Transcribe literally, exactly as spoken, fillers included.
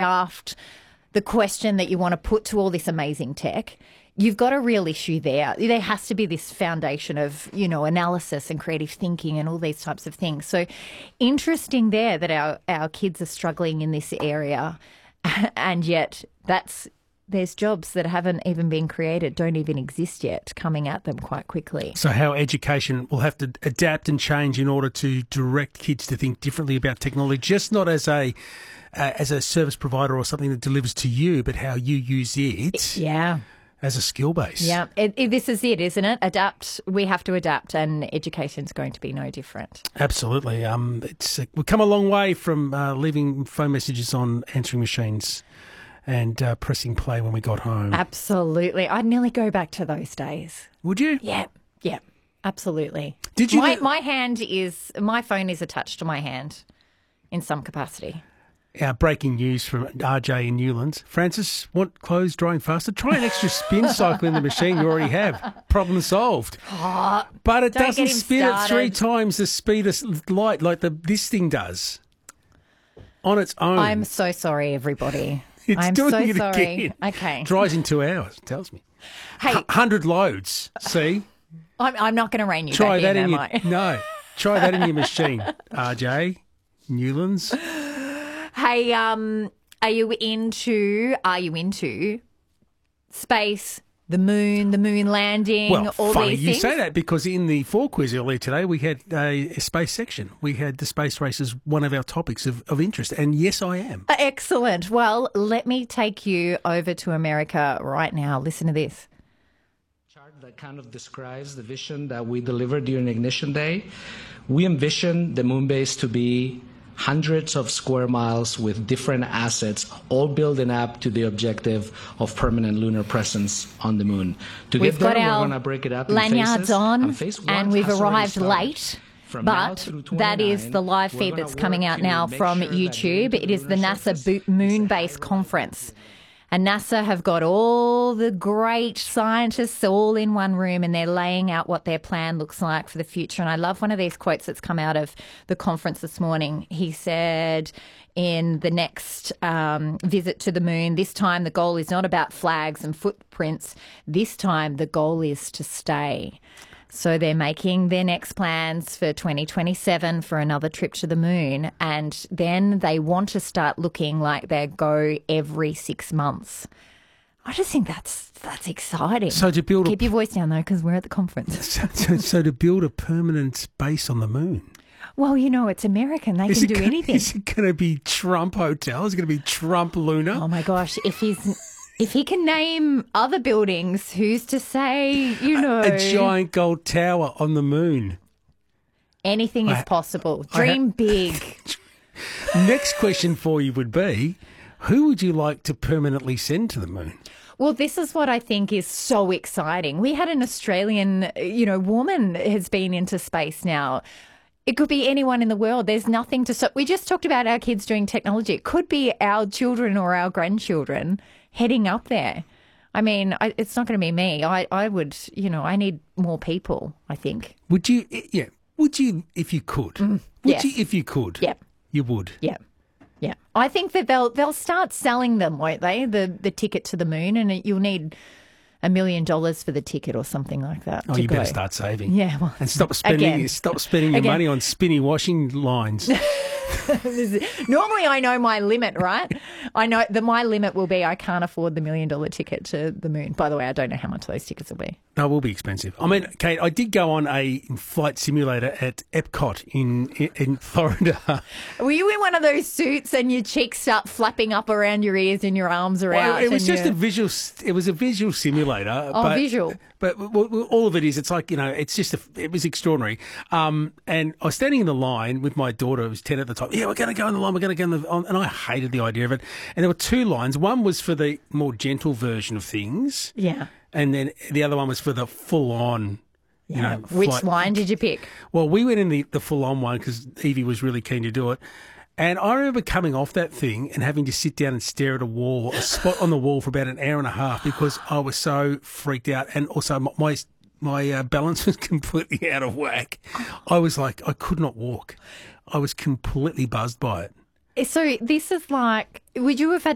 craft, the question that you want to put to all this amazing tech, you've got a real issue there. There has to be this foundation of, you know, analysis and creative thinking and all these types of things. So interesting there that our, our kids are struggling in this area, and yet that's there's jobs that haven't even been created, don't even exist yet, coming at them quite quickly. So how education will have to adapt and change in order to direct kids to think differently about technology, just not as a uh, as a service provider or something that delivers to you, but how you use it. Yeah. As a skill base. Yeah, it, it, this is it, isn't it? Adapt. We have to adapt, and education's going to be no different. Absolutely. Um, it's uh, we've come a long way from uh, leaving phone messages on answering machines and uh, pressing play when we got home. Absolutely. I'd nearly go back to those days. Would you? Yeah, yeah, absolutely. Did you? My, Know- my hand is, my phone is attached to my hand in some capacity. Our breaking news from R J in Newlands. Francis, want clothes drying faster? Try an extra spin cycle in the machine you already have. Problem solved. Oh, but it don't doesn't get him spin at three started. times the speed of light like the this thing does on its own. I'm so sorry, everybody. It's I'm doing so it sorry. again. Okay. Dries in two hours, it tells me. Hey, one hundred loads, see? I'm, I'm not going to rein you Try back that in, in am your... I? No. Try that in your machine, R J. Newlands. Hey, um, are you into, are you into space, the moon, the moon landing, Well, all funny these you things? say that, because in the four quiz earlier today, we had a, a space section. We had the space race as one of our topics of, of interest. And yes, I am. Excellent. Well, let me take you over to America right now. Listen to this. Chart that kind of describes the vision that we delivered during Ignition Day. We envision the moon base to be hundreds of square miles with different assets, all building up to the objective of permanent lunar presence on the moon. To We've get there, got we're our going to break it up in lanyards phases, on, and phase one and we've has already arrived started. late. From now But through that is the live we're feed gonna that's coming work out to now make from sure that going YouTube. to It is the lunar NASA surface Bo- is a Moon high Base level Conference. And NASA have got all the great scientists all in one room, and they're laying out what their plan looks like for the future. And I love one of these quotes that's come out of the conference this morning. He said, in the next um, visit to the moon, this time the goal is not about flags and footprints. This time the goal is to stay. So they're making their next plans for twenty twenty-seven for another trip to the moon. And then they want to start looking like they go every six months. I just think that's that's exciting. So to build Keep a, your voice down, though, because we're at the conference. so, so, so to build a permanent base on the moon. Well, you know, it's American. They Is can it do gonna, anything. Is it going to be Trump Hotel? Is it going to be Trump Lunar? Oh, my gosh. If he's... If he can name other buildings, who's to say, you know... A giant gold tower on the moon. Anything is I- possible. I Dream ha- big. Next question for you would be, who would you like to permanently send to the moon? Well, this is what I think is so exciting. We had an Australian, you know, woman has been into space now. It could be anyone in the world. There's nothing to stop. We just talked about our kids doing technology. It could be our children or our grandchildren heading up there. I mean, I, it's not going to be me. I, I would, you know, I need more people, I think. Would you, yeah, would you, if you could? Mm, would yes. you, if you could? Yep. You would? Yeah. Yeah. I think that they'll they'll start selling them, won't they? The the ticket to the moon, and you'll need a million dollars for the ticket or something like that. Oh, to you go. better start saving. Yeah, well, And stop spending again. stop spending your Again. money on spinny washing lines. Normally, I know my limit, right? I know that my limit will be I can't afford the million dollar ticket to the moon. By the way, I don't know how much those tickets will be. No, it will be expensive. I mean, Kate, I did go on a flight simulator at Epcot in in, in Florida. Were you in one of those suits and your cheeks start flapping up around your ears and your arms are Well, out? it was and just you're- a visual. It was a visual simulator. Oh, but, visual. But w- w- all of it is, it's like, you know, it's just, a, it was extraordinary. Um, and I was standing in the line with my daughter, who was ten at the time. Yeah, we're going to go in the line, we're going to go in the on. And I hated the idea of it. And there were two lines. One was for the more gentle version of things. Yeah. And then the other one was for the full on. You Yeah. know, Which flight. line did you pick? Well, we went in the, the full on one because Evie was really keen to do it. And I remember coming off that thing and having to sit down and stare at a wall, a spot on the wall for about an hour and a half because I was so freaked out. And also my my, my uh, balance was completely out of whack. I was like, I could not walk. I was completely buzzed by it. So this is like, would you have had